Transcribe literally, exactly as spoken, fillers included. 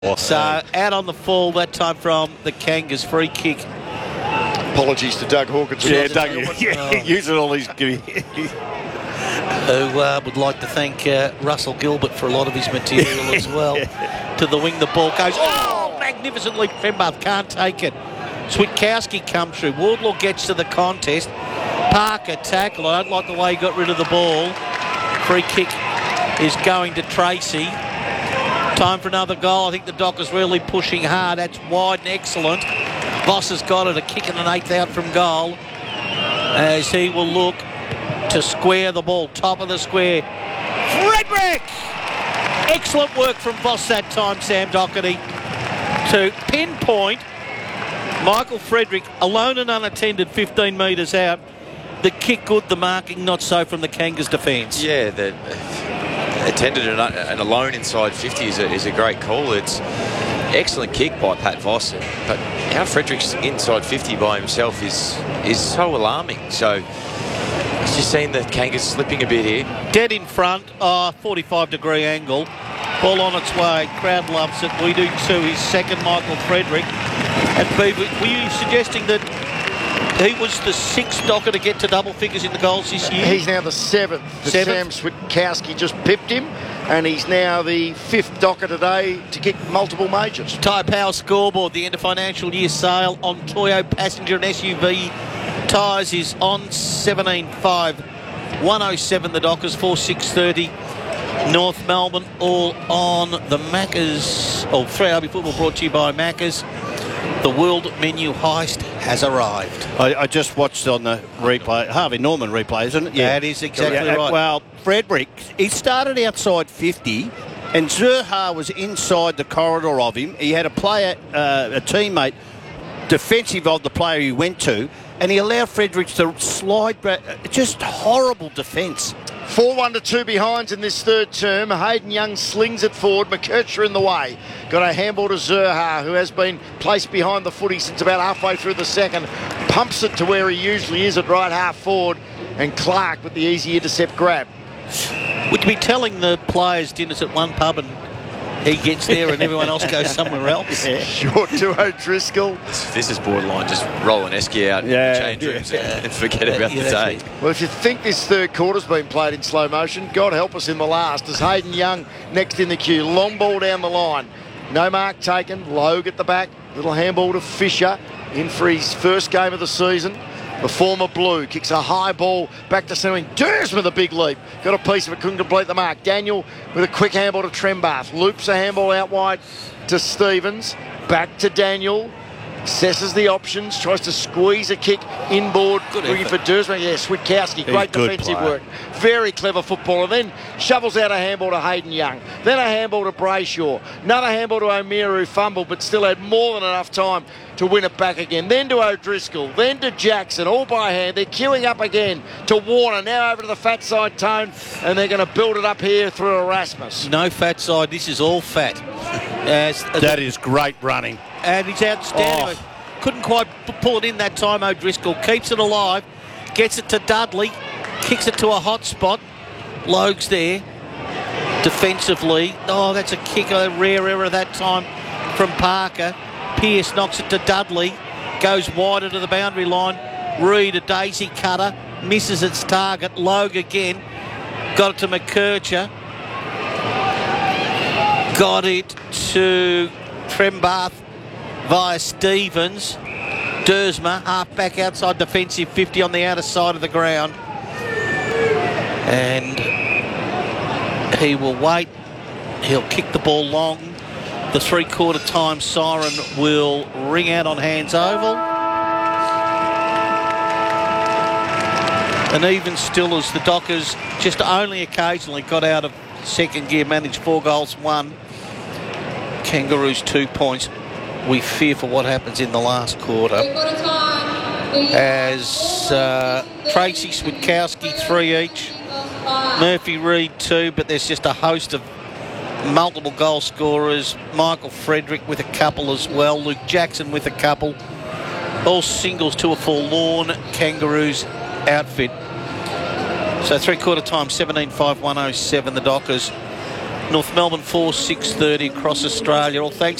So out on the fall that time from the Kangas. Free kick. Apologies to Doug Hawkins. Yeah, Doug, yeah, Oh. using all these. Who uh, would like to thank uh, Russell Gilbert for a lot of his material as well. To the wing, the ball goes, oh, magnificently. Trembath can't take it. Switkowski comes through. Wardlaw gets to the contest. Parker tackle. I don't like the way he got rid of the ball. Free kick is going to Tracy. Time for another goal. I think the Dockers really pushing hard. That's wide and excellent. Voss has got it, a kick and an eighth out from goal. As he will look to square the ball. Top of the square. Frederick! Excellent work from Voss that time, Sam Doherty, to pinpoint Michael Frederick, alone and unattended, fifteen metres out. The kick good, the marking not so from the Kangas defence. Yeah, the attended and, and alone inside fifty is a, is a great call. It's excellent kick by Pat Voss, but how Frederick's inside fifty by himself is is so alarming. So it's just seen the Kangas slipping a bit here. Dead in front, uh, forty-five degree angle. Ball on its way. Crowd loves it. We do too. His second, Michael Frederick. And B, were you suggesting that he was the sixth Docker to get to double figures in the goals this year? He's now the seventh. The Seventh? Sam Switkowski just pipped him, and he's now the fifth Docker today to kick multiple majors. Tyre Power scoreboard. The end of financial year sale on Toyo passenger and S U V tyres is on seventeen five one oh seven. The Dockers four six thirty. North Melbourne all on the Maccas. Oh, three R B football brought to you by Maccas. The world menu heist has arrived. I, I just watched on the replay, Harvey Norman replay, isn't it? That is exactly Yeah, right. Well, Frederick, he started outside fifty, and Zurha was inside the corridor of him. He had a player, uh, a teammate, defensive of the player he went to, and he allowed Frederick to slide back. Just horrible defence. four one to two behinds in this third term. Hayden Young slings it forward. McKercher in the way. Got a handball to Zurha, who has been placed behind the footy since about halfway through the second. Pumps it to where he usually is at right half forward. And Clark with the easy intercept grab. Would you be telling the players dinners at one pub and he gets there and everyone else goes somewhere else? Yeah. Short to O'Driscoll. This, this is borderline just rolling Esky out Yeah, in the change rooms yeah. and, and forget about Yeah, the day. that's it. Well, if you think this third quarter's been played in slow motion, God help us in the last. As Hayden Young next in the queue. Long ball down the line. No mark taken. Logue at the back. Little handball to Fisher. In for his first game of the season. The former Blue kicks a high ball back to centre. Durs with a big leap. Got a piece of it, couldn't complete the mark. Daniel with a quick handball to Trembath. Loops a handball out wide to Stevens. Back to Daniel. Assesses the options. Tries to squeeze a kick inboard. Good looking effort. for Dursman. Yeah, Switkowski. Great good defensive player. work. Very clever footballer. Then shovels out a handball to Hayden Young. Then a handball to Brayshaw. Another handball to O'Meara, who fumbled but still had more than enough time to win it back again. Then to O'Driscoll. Then to Jackson, all by hand. They're queuing up again to Warner. Now over to the fat side Tone, and they're going to build it up here through Erasmus. No fat side. This is all fat. As, as That is great running. and he's outstanding. Oh. Couldn't quite p- pull it in that time. O'Driscoll keeps it alive, gets it to Dudley, kicks it to a hot spot. Logue's there defensively. Oh, that's a kick, a rare error that time from Parker. Pearce knocks it to Dudley, goes wider to the boundary line. Reed, a daisy cutter, misses its target. Logue again, got it to McKercher, got it to Trembath via Stevens. Dersma, half back outside defensive fifty on the outer side of the ground. And he will wait. He'll kick the ball long. The three-quarter time siren will ring out on Hands Oval. And even still, as the Dockers just only occasionally got out of second gear, managed four goals, one. Kangaroos two points. We fear for what happens in the last quarter. As uh, Tracy, Switkowski, three each. Murphy, Reed, two, but there's just a host of multiple goal scorers. Michael Frederick with a couple as well. Luke Jackson with a couple. All singles to a forlorn Kangaroos outfit. So three-quarter time, seventeen five one oh seven, the Dockers. North Melbourne four, six thirty across Australia. All thanks